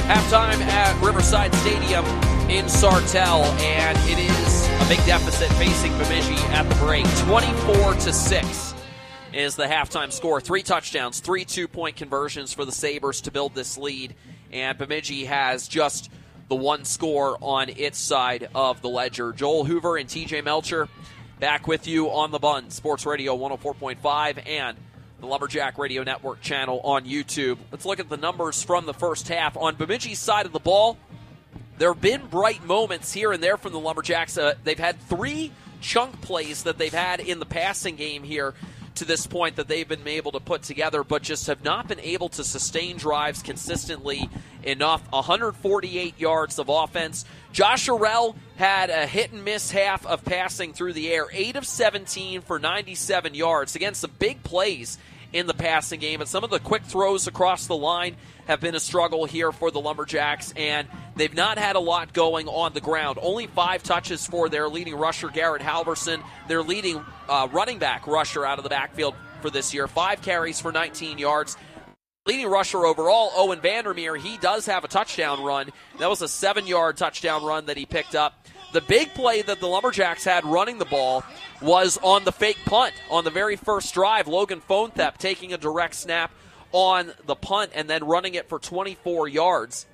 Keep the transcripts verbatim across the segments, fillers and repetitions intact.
Halftime at Riverside Stadium in Sartell, and it is a big deficit facing Bemidji at the break. twenty-four to six is the halftime score. Three touchdowns, three two-point conversions for the Sabres to build this lead, and Bemidji has just the one score on its side of the ledger. Joel Hoover and T J Melcher back with you on the Bun, Sports Radio one oh four point five and the Lumberjack Radio Network channel on YouTube. Let's look at the numbers from the first half. On Bemidji's side of the ball, there have been bright moments here and there from the Lumberjacks. Uh, they've had three chunk plays that they've had in the passing game here to this point that they've been able to put together, but just have not been able to sustain drives consistently enough. one hundred forty-eight yards of offense. Josh Arell had a hit-and-miss half of passing through the air, eight of seventeen for ninety-seven yards. Again, some big plays in the passing game, and some of the quick throws across the line have been a struggle here for the Lumberjacks, and they've not had a lot going on the ground. Only five touches for their leading rusher, Garrett Halverson, their leading uh, running back rusher out of the backfield for this year. Five carries for nineteen yards. Leading rusher overall, Owen Vandermeer, he does have a touchdown run. That was a seven-yard touchdown run that he picked up. The big play that the Lumberjacks had running the ball was on the fake punt on the very first drive. Logan Fonthep taking a direct snap on the punt and then running it for twenty-four yards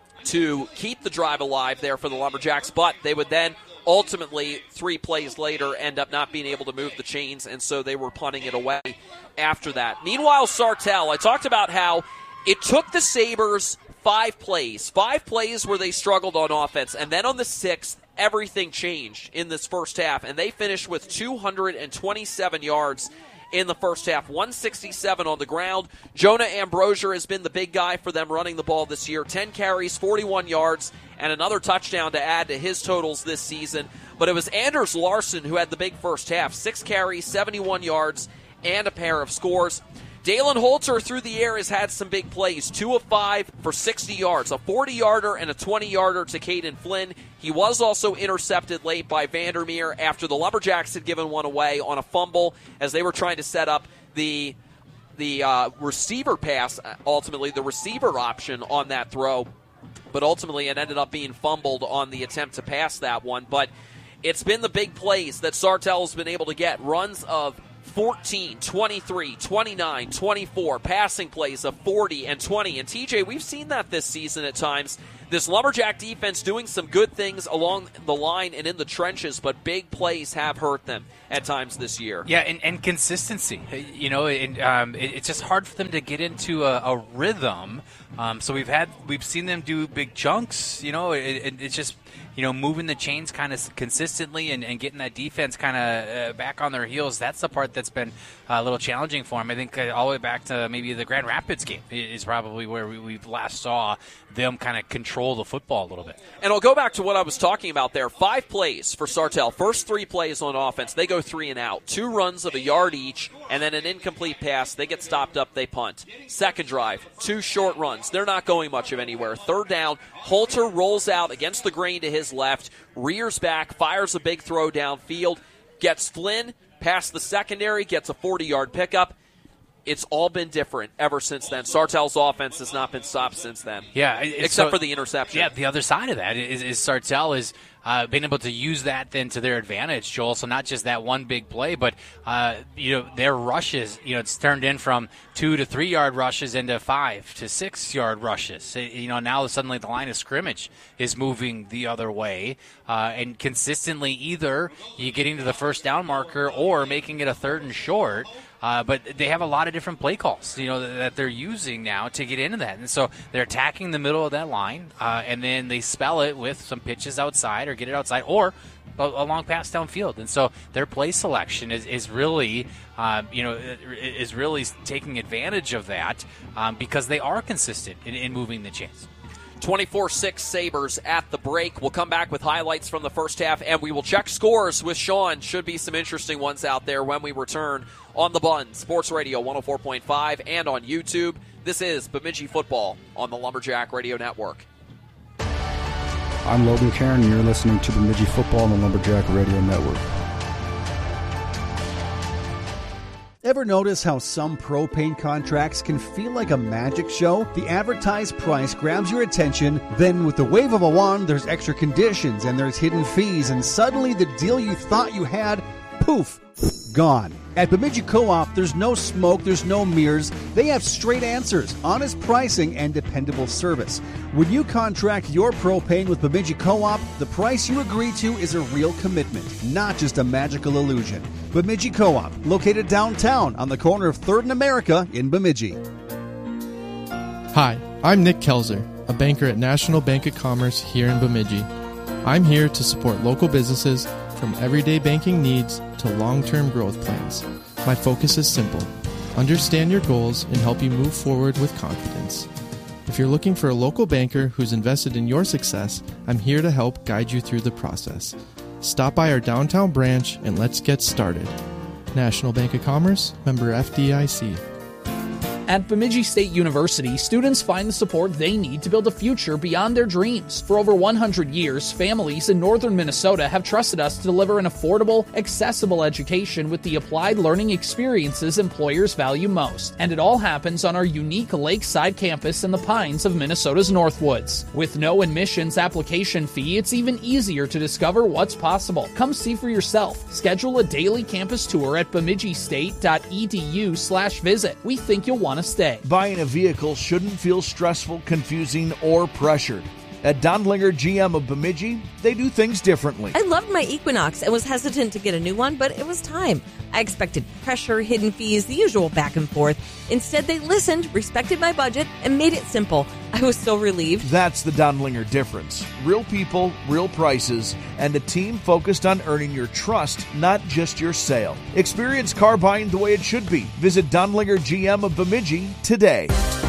to keep the drive alive there for the Lumberjacks, but they would then ultimately, three plays later, end up not being able to move the chains, and so they were punting it away after that. Meanwhile, Sartell, I talked about how it took the Sabres five plays, five plays where they struggled on offense, and then on the sixth, everything changed in this first half, and they finished with two hundred twenty-seven yards in the first half, one sixty-seven on the ground. Jonah Ambrosier has been the big guy for them running the ball this year. ten carries, forty-one yards, and another touchdown to add to his totals this season. But it was Anders Larson who had the big first half. Six carries, seventy-one yards, and a pair of scores. Dalen Holter through the air has had some big plays. Two of five for sixty yards. A forty-yarder and a twenty-yarder to Caden Flynn. He was also intercepted late by Vandermeer after the Lumberjacks had given one away on a fumble as they were trying to set up the the uh, receiver pass, ultimately the receiver option on that throw. But ultimately it ended up being fumbled on the attempt to pass that one. But it's been the big plays that Sartell has been able to get. Runs of fourteen, twenty-three, twenty-nine, twenty-four, passing plays of forty and twenty. And T J, we've seen that this season at times. This Lumberjack defense doing some good things along the line and in the trenches, but big plays have hurt them at times this year. Yeah, and, and consistency. You know, and, um, it, it's just hard for them to get into a, a rhythm. Um, so we've had we've seen them do big chunks. You know, it, it, it's just you know moving the chains kind of consistently and, and getting that defense kind of uh, back on their heels. That's the part that's been a little challenging for them. I think uh, all the way back to maybe the Grand Rapids game is probably where we, we last saw them kind of control the football a little bit. And I'll go back to what I was talking about there. Five plays for Sartell. First three plays on offense, they go three and out. Two runs of a yard each, and then an incomplete pass. They get stopped up, they punt. Second drive, two short runs. They're not going much of anywhere. Third down, Holter rolls out against the grain to his left, rears back, fires a big throw downfield, gets Flynn past the secondary, gets a forty-yard pickup. It's all been different ever since then. Sartell's offense has not been stopped since then. Yeah, except so, for the interception. Yeah, the other side of that is, is Sartell is uh, being able to use that then to their advantage, Joel. So not just that one big play, but uh, you know their rushes. You know, it's turned in from two to three yard rushes into five to six yard rushes. You know, now suddenly the line of scrimmage is moving the other way, uh, and consistently either you getting to the first down marker or making it a third and short. Uh, but they have a lot of different play calls, you know, that, that they're using now to get into that. And so they're attacking the middle of that line, uh, and then they spell it with some pitches outside or get it outside or a, a long pass downfield. And so their play selection is, is really, uh, you know, is really taking advantage of that um, because they are consistent in, in moving the chains. twenty-four six Sabres at the break. We'll come back with highlights from the first half, and we will check scores with Sean. Should be some interesting ones out there when we return on the Bun, Sports Radio one oh four point five, and on YouTube. This is Bemidji Football on the Lumberjack Radio Network. I'm Logan Karen, and you're listening to Bemidji Football on the Lumberjack Radio Network. Ever notice how some propane contracts can feel like a magic show? The advertised price grabs your attention, then with the wave of a wand, there's extra conditions and there's hidden fees, and suddenly the deal you thought you had, poof, gone. At Bemidji Co-op, there's no smoke, there's no mirrors. They have straight answers, honest pricing, and dependable service. When you contract your propane with Bemidji Co-op, the price you agree to is a real commitment, not just a magical illusion. Bemidji Co-op, located downtown on the corner of third and America in Bemidji. Hi, I'm Nick Kelzer, a banker at National Bank of Commerce here in Bemidji. I'm here to support local businesses from everyday banking needs to long-term growth plans. My focus is simple: understand your goals and help you move forward with confidence. If you're looking for a local banker who's invested in your success, I'm here to help guide you through the process. Stop by our downtown branch and let's get started. National Bank of Commerce, member F D I C. At Bemidji State University, students find the support they need to build a future beyond their dreams. For over one hundred years, families in northern Minnesota have trusted us to deliver an affordable, accessible education with the applied learning experiences employers value most. And it all happens on our unique lakeside campus in the pines of Minnesota's Northwoods. With no admissions application fee, it's even easier to discover what's possible. Come see for yourself. Schedule a daily campus tour at bemidjistate.edu slash visit. We think you'll want to stay. Buying a vehicle shouldn't feel stressful, confusing, or pressured. At Dondlinger G M of Bemidji, they do things differently. I loved my Equinox and was hesitant to get a new one, but it was time. I expected pressure, hidden fees, the usual back and forth. Instead, they listened, respected my budget, and made it simple. I was so relieved. That's the Dondlinger difference. Real people, real prices, and a team focused on earning your trust, not just your sale. Experience car buying the way it should be. Visit Dondlinger G M of Bemidji today.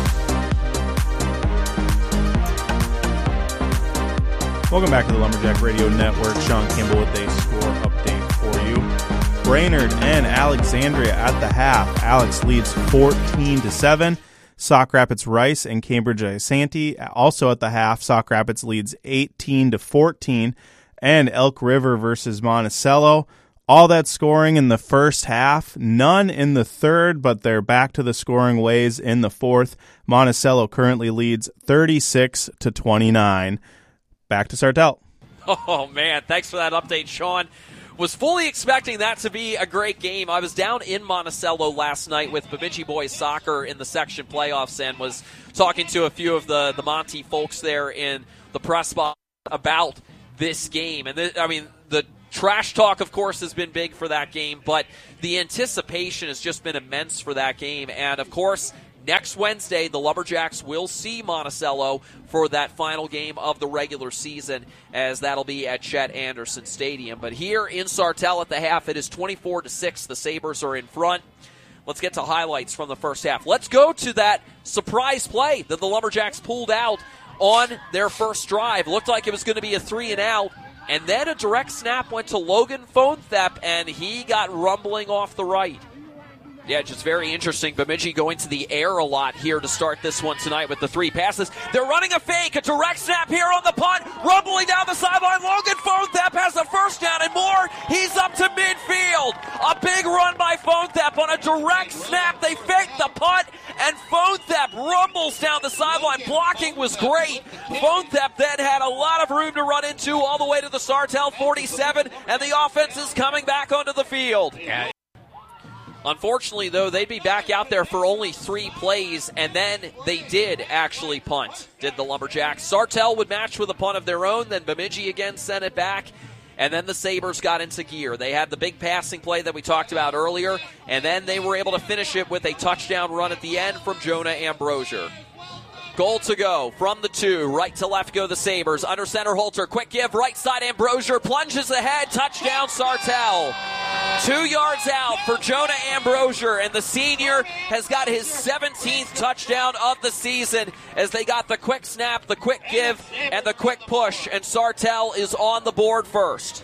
Welcome back to the Lumberjack Radio Network. Sean Kimball with a score update for you. Brainerd and Alexandria at the half. Alex leads fourteen to seven. Sauk Rapids Rice and Cambridge Isanti also at the half. Sauk Rapids leads eighteen to fourteen. And Elk River versus Monticello. All that scoring in the first half. None in the third, but they're back to the scoring ways in the fourth. Monticello currently leads thirty-six to twenty-nine. Back to Sartell. Oh, man. Thanks for that update, Sean. Was fully expecting that to be a great game. I was down in Monticello last night with Bemidji Boys Soccer in the section playoffs and was talking to a few of the, the Monty folks there in the press box about this game. And, th- I mean, the trash talk, of course, has been big for that game, but the anticipation has just been immense for that game. And, of course, next Wednesday, the Lumberjacks will see Monticello for that final game of the regular season, as that'll be at Chet Anderson Stadium. But here in Sartell at the half, it is twenty-four to six. The Sabres are in front. Let's get to highlights from the first half. Let's go to that surprise play that the Lumberjacks pulled out on their first drive. Looked like it was going to be a three and out, and then a direct snap went to Logan Fonthep, and he got rumbling off the right. Yeah, just very interesting. Bemidji going to the air a lot here to start this one tonight with the three passes. They're running a fake, a direct snap here on the punt, rumbling down the sideline. Logan Fonthep has a first down and more. He's up to midfield. A big run by Fonthep on a direct snap. They fake the punt, and Fonthep rumbles down the sideline. Blocking was great. Fonthep then had a lot of room to run into all the way to the Sartell forty-seven, and the offense is coming back onto the field. Yeah. Unfortunately, though, they'd be back out there for only three plays, and then they did actually punt, did the Lumberjacks. Sartell would match with a punt of their own, then Bemidji again sent it back, and then the Sabres got into gear. They had the big passing play that we talked about earlier, and then they were able to finish it with a touchdown run at the end from Jonah Ambrosier. Goal to go from the two. Right to left go the Sabres. Under center Holter. Quick give. Right side Ambrosier. Plunges ahead. Touchdown Sartell. Two yards out for Jonah Ambrosier. And the senior has got his seventeenth touchdown of the season as they got the quick snap, the quick give, and the quick push. And Sartell is on the board first.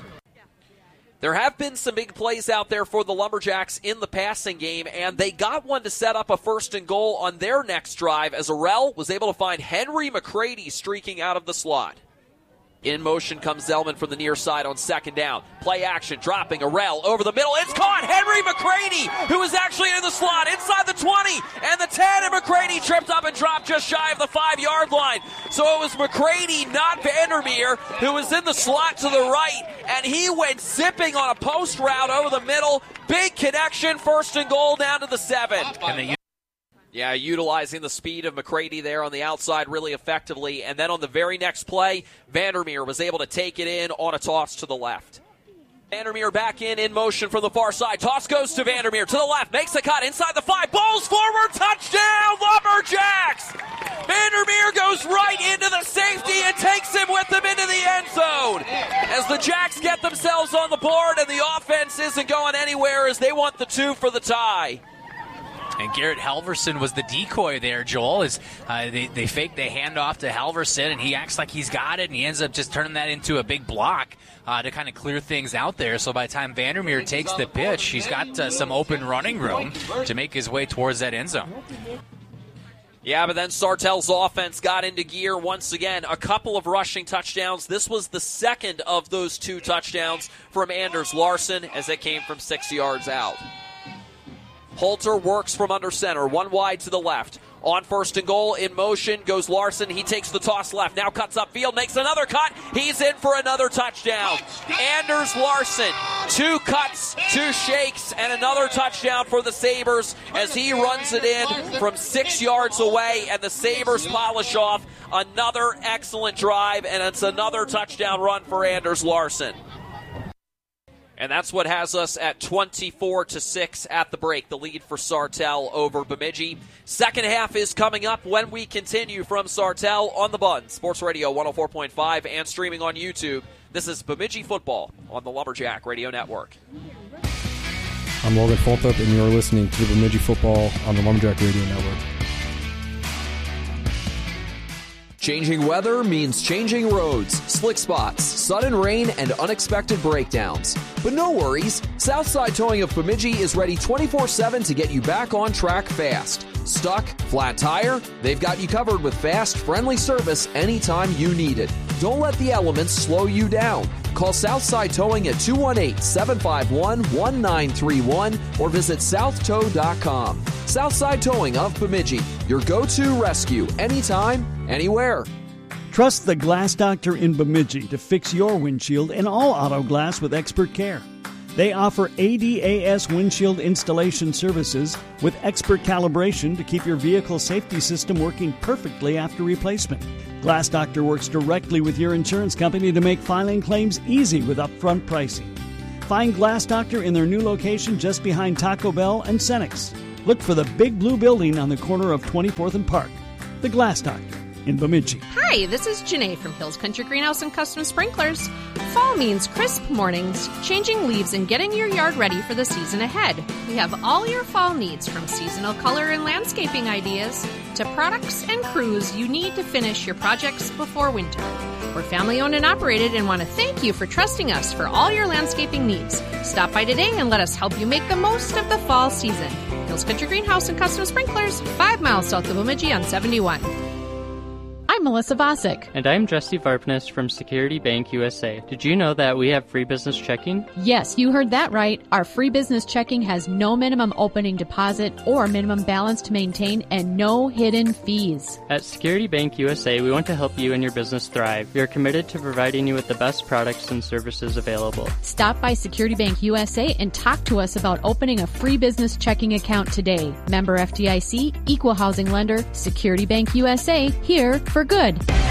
There have been some big plays out there for the Lumberjacks in the passing game, and they got one to set up a first and goal on their next drive as Arell was able to find Henry McCready streaking out of the slot. In motion comes Zellman from the near side on second down. Play action, dropping Arell over the middle. It's caught. Henry McCready, who is actually in the slot, inside the twenty and the ten, and McCready tripped up and dropped just shy of the five-yard line. So it was McCready, not Vandermeer, who was in the slot to the right, and he went zipping on a post route over the middle. Big connection, first and goal down to the seven. And they Yeah, utilizing the speed of McCready there on the outside really effectively. And then on the very next play, Vandermeer was able to take it in on a toss to the left. Vandermeer back in, in motion from the far side. Toss goes to Vandermeer to the left, makes the cut inside the five, bowls forward, touchdown, Lumberjacks! Vandermeer goes right into the safety and takes him with them into the end zone. As the Jacks get themselves on the board and the offense isn't going anywhere as they want the two for the tie. And Garrett Halverson was the decoy there, Joel. Is uh, they, they fake the handoff to Halverson, and he acts like he's got it, and he ends up just turning that into a big block uh, to kind of clear things out there. So by the time Vandermeer takes the pitch, he's got uh, some open running room to make his way towards that end zone. Yeah, but then Sartell's offense got into gear once again. A couple of rushing touchdowns. This was the second of those two touchdowns from Anders Larson as it came from six yards out. Holter works from under center, one wide to the left. On first and goal, in motion, goes Larson. He takes the toss left, now cuts upfield, makes another cut. He's in for another touchdown. Anders Larson, two cuts, two shakes, and another touchdown for the Sabres as he runs it in from six yards away, and the Sabres polish off another excellent drive, and it's another touchdown run for Anders Larson. And that's what has us at twenty-four to six at the break. The lead for Sartell over Bemidji. Second half is coming up when we continue from Sartell on the Bun. Sports Radio one oh four point five and streaming on YouTube. This is Bemidji football on the Lumberjack Radio Network. I'm Logan Folthup, and you're listening to the Bemidji football on the Lumberjack Radio Network. Changing weather means changing roads, slick spots, sudden rain, and unexpected breakdowns. But no worries, Southside Towing of Bemidji is ready twenty-four seven to get you back on track fast. Stuck? Flat tire? They've got you covered with fast, friendly service anytime you need it. Don't let the elements slow you down. Call Southside Towing at two one eight, seven five one, one nine three one or visit south tow dot com. Southside Towing of Bemidji, your go-to rescue anytime, anywhere. Trust the Glass Doctor in Bemidji to fix your windshield and all auto glass with expert care. They offer A D A S windshield installation services with expert calibration to keep your vehicle safety system working perfectly after replacement. Glass Doctor works directly with your insurance company to make filing claims easy with upfront pricing. Find Glass Doctor in their new location just behind Taco Bell and Cenex. Look for the big blue building on the corner of twenty-fourth and Park. The Glass Doctor in Bemidji. Hi, this is Janae from Hills Country Greenhouse and Custom Sprinklers. Fall means crisp mornings, changing leaves, and getting your yard ready for the season ahead. We have all your fall needs, from seasonal color and landscaping ideas to products and crews you need to finish your projects before winter. We're family owned and operated and want to thank you for trusting us for all your landscaping needs. Stop by today and let us help you make the most of the fall season. Hills Country Greenhouse and Custom Sprinklers, five miles south of Bemidji on seventy-one. I'm Melissa Vosick. And I'm Jesse Varpness from Security Bank U S A. Did you know that we have free business checking? Yes, you heard that right. Our free business checking has no minimum opening deposit or minimum balance to maintain and no hidden fees. At Security Bank U S A, we want to help you and your business thrive. We are committed to providing you with the best products and services available. Stop by Security Bank U S A and talk to us about opening a free business checking account today. Member F D I C, Equal Housing Lender, Security Bank U S A, here for good.